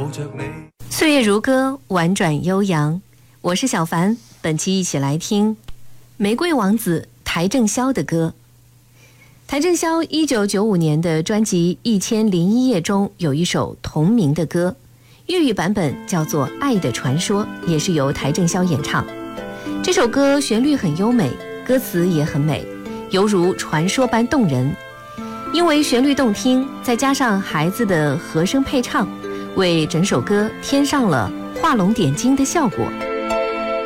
岁月如歌，婉转悠扬。我是小凡，本期一起来听玫瑰王子邰正宵的歌。邰正宵1995年的专辑《1001夜》中有一首同名的歌，粤语版本叫做《爱的传说》，也是由邰正宵演唱。这首歌旋律很优美，歌词也很美，犹如传说般动人。因为旋律动听，再加上孩子的和声配唱，为整首歌添上了画龙点睛的效果。